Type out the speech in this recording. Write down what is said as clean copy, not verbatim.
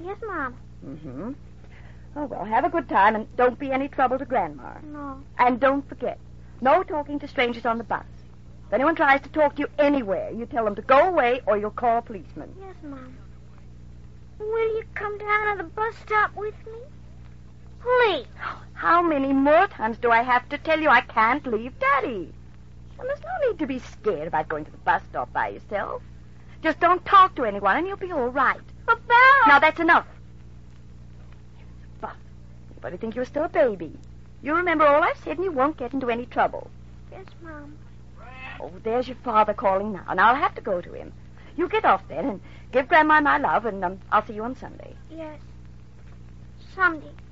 Yes, Mom. Mm-hmm. Oh, well, have a good time, and don't be any trouble to Grandma. No. And don't forget, no talking to strangers on the bus. If anyone tries to talk to you anywhere, you tell them to go away or you'll call a policeman. Yes, Mom. Will you come down to the bus stop with me? Please. How many more times do I have to tell you I can't leave Daddy? And there's no need to be scared about going to the bus stop by yourself. Just don't talk to anyone and you'll be all right. But, Belle... Now, that's enough. But anybody think you're still a baby. You remember all I've said and you won't get into any trouble. Yes, Mom. Oh, there's your father calling now, and I'll have to go to him. You get off then and give Grandma my love, and I'll see you on Sunday. Yes. Sunday.